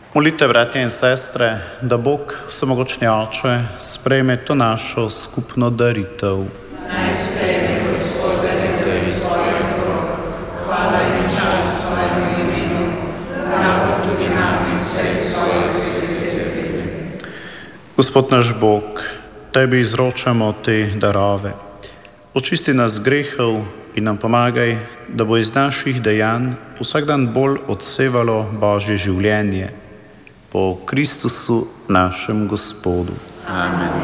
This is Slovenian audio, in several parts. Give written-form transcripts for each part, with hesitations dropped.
Molite, bratje in sestre, da Bog, vsemogočni Oče, sprejme to našo skupno daritev. Naj sprejme Gospod daritev iz svojih rok, hvala in čast svojemu imenu, blagor tudi nam in vsej svoje svetice. Gospod naš Bog, Tebi izročamo te darove. Očisti nas grehov in nam pomagaj, da bo iz naših dejanj vsak dan bolj odsevalo Božje življenje. Po Kristusu našem Gospodu. Amen.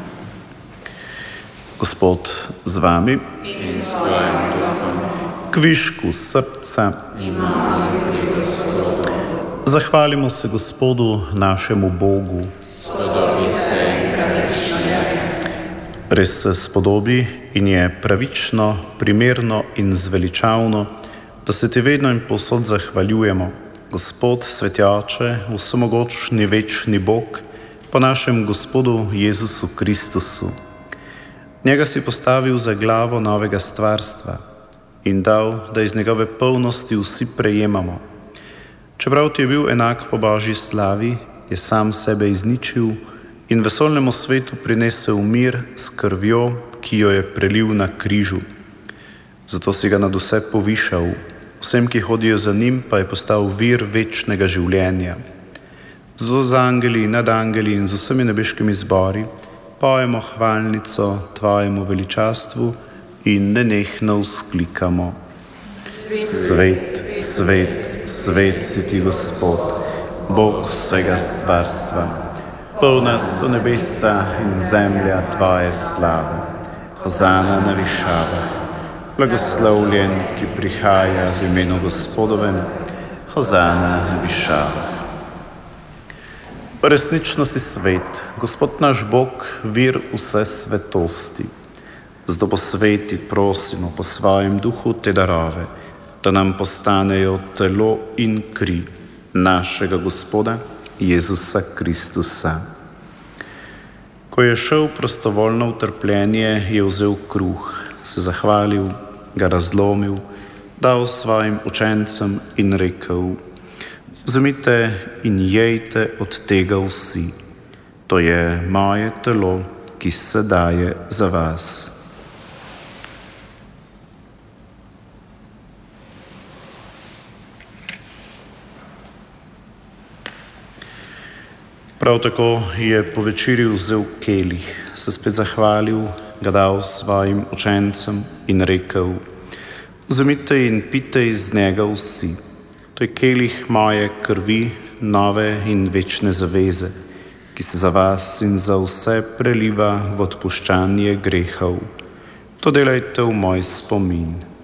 Gospod z vami. In s tvojim duhom. Kvišku srca. Imamo pri Gospodu. Zahvalimo se Gospodu našemu Bogu. Spodobi se in pravično je. Res se spodobi in je pravično, primerno in zveličavno, da se Ti vedno in povsod zahvaljujemo, Gospod, Sveti Oče, vsemogočni večni Bog, po našem Gospodu Jezusu Kristusu. Njega si postavil za glavo novega stvarstva in dal, da iz njegove polnosti vsi prejemamo. Čeprav Ti je bil enak po Božji slavi, je sam sebe izničil in vesolnemu svetu prinesel mir s krvjo, ki jo je prelil na križu. Zato si ga nad vse povišal, vsem, ki hodijo za njim, pa je postal vir večnega življenja. Zato z angeli, nad angeli in z vsemi nebeškimi zbori pojemo hvalnico Tvojemu veličastvu in nenehno vzklikamo: Svet, svet, svet si Ti, Gospod, Bog vsega stvarstva. Polna so nebesa in zemlja Tvoje slave. Hozana na višavah. Blagoslovljen, ki prihaja v imenu Gospodovem, hozana na višavah. Resnično si svet, Gospod naš Bog, vir vse svetosti. Zato po sveti prosimo po svojem duhu te darove, da nam postanejo telo in kri našega Gospoda Jezusa Kristusa. Ko je šel prostovoljno v trpljenje, je vzel kruh, se zahvalil, ga razlomil, dal svojim učencem in rekel: Vzemite in jejte od tega vsi. To je moje telo, ki se daje za vas. Prav tako je po večerji vzel kelih, se spet zahvalil, ga dal svojim učencem in rekel: Vzemite in pite iz njega vsi. To je kelih moje krvi, nove in večne zaveze, ki se za vas in za vse preliva v odpuščanje grehov. To delajte v moj spomin.